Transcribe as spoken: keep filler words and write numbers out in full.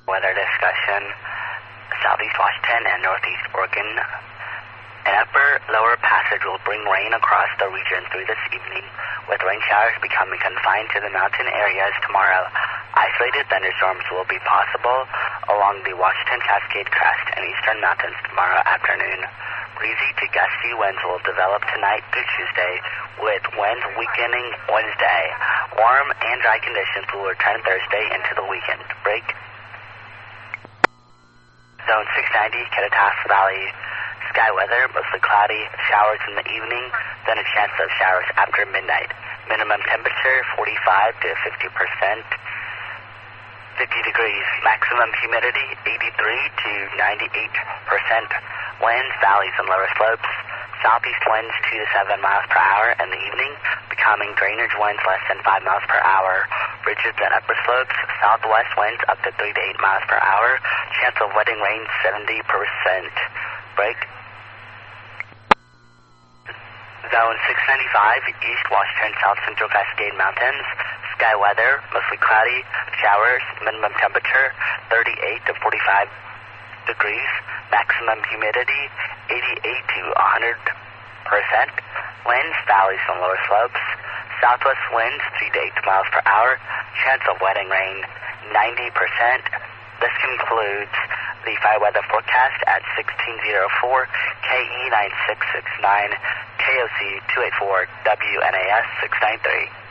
Weather discussion. Southeast Washington and Northeast Oregon. An upper lower passage will bring rain across the region through this evening, with rain showers becoming confined to the mountain areas tomorrow. Isolated thunderstorms will be possible along the Washington Cascade Crest and eastern mountains tomorrow afternoon. Breezy to gusty winds will develop tonight through Tuesday, with winds weakening Wednesday. Warm and dry conditions will return Thursday into the weekend. Break. Zone six ninety, Kittitas Valley. Sky weather, mostly cloudy, showers in the evening, then a chance of showers after midnight. Minimum temperature forty-five to fifty percent, fifty degrees. Maximum humidity eighty-three to ninety-eight percent. Winds, valleys, and lower slopes. Southeast winds two to seven miles per hour in the evening, becoming drainage winds less than five miles per hour. Ridges and upper slopes, southwest winds up to three to eight miles per hour. Chance of wetting rain seventy percent. Break. Zone six ninety-five, East Washington, South Central Cascade Mountains. Sky weather, mostly cloudy, showers, minimum temperature thirty-eight to forty-five degrees. Maximum humidity eighty-eight to one hundred percent. Winds, valleys, and lower slopes. Southwest winds three to eight miles per hour. Chance of wetting rain ninety percent. This concludes the fire weather forecast at sixteen oh four K E nine six six nine, K O C two eighty-four, W N A S six nine three.